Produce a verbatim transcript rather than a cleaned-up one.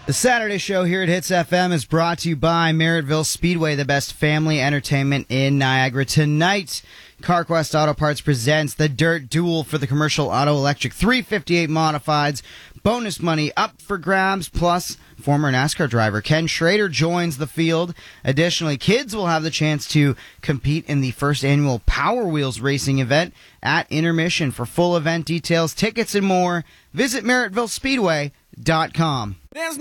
The Saturday show here at Hits F M is brought to you by Merrittville Speedway, the best family entertainment in Niagara. Tonight, CarQuest Auto Parts presents the Dirt Duel for the Commercial Auto Electric three fifty-eight Modifieds. Bonus money up for grabs, plus former NASCAR driver Ken Schrader joins the field. Additionally, kids will have the chance to compete in the first annual Power Wheels racing event at intermission. For full event details, tickets, and more, visit Merrittville Speedway dot com.